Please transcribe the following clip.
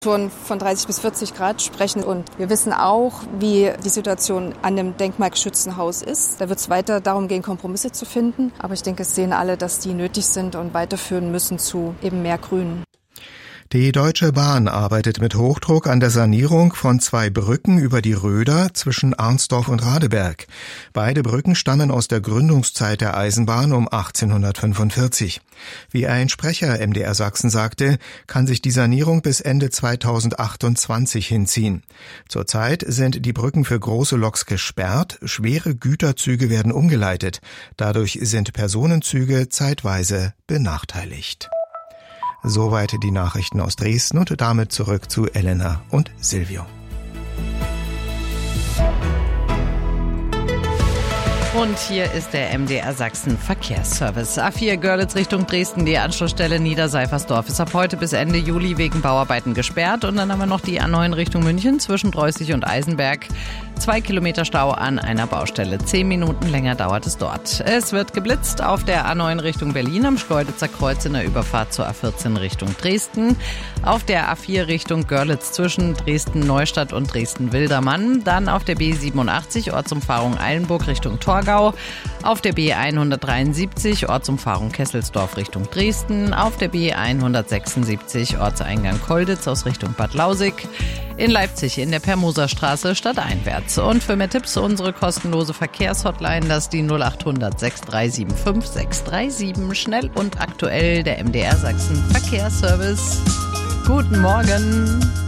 Von 30 bis 40 Grad sprechen. Und wir wissen auch, wie die Situation an dem denkmalgeschützten Haus ist. Da wird es weiter darum gehen, Kompromisse zu finden. Aber ich denke, es sehen alle, dass die nötig sind und weiterführen müssen zu eben mehr Grün. Die Deutsche Bahn arbeitet mit Hochdruck an der Sanierung von 2 Brücken über die Röder zwischen Arnsdorf und Radeberg. Beide Brücken stammen aus der Gründungszeit der Eisenbahn um 1845. Wie ein Sprecher MDR Sachsen sagte, kann sich die Sanierung bis Ende 2028 hinziehen. Zurzeit sind die Brücken für große Loks gesperrt, schwere Güterzüge werden umgeleitet. Dadurch sind Personenzüge zeitweise benachteiligt. Soweit die Nachrichten aus Dresden und damit zurück zu Elena und Silvio. Und hier ist der MDR Sachsen Verkehrsservice. A4 Görlitz Richtung Dresden, die Anschlussstelle Niederseifersdorf ist ab heute bis Ende Juli wegen Bauarbeiten gesperrt. Und dann haben wir noch die A9 Richtung München zwischen Dreußig und Eisenberg. 2 Kilometer Stau an einer Baustelle. 10 Minuten länger dauert es dort. Es wird geblitzt auf der A9 Richtung Berlin am Schkeuditzer Kreuz in der Überfahrt zur A14 Richtung Dresden. Auf der A4 Richtung Görlitz zwischen Dresden-Neustadt und Dresden-Wildermann. Dann auf der B87 Ortsumfahrung Eilenburg Richtung Torgau. Auf der B173 Ortsumfahrung Kesselsdorf Richtung Dresden. Auf der B176 Ortseingang Kolditz aus Richtung Bad Lausig. In Leipzig in der Permoserstraße stadteinwärts. Und für mehr Tipps unsere kostenlose Verkehrshotline, das ist die 0800 6375 637. Schnell und aktuell der MDR Sachsen Verkehrsservice. Guten Morgen.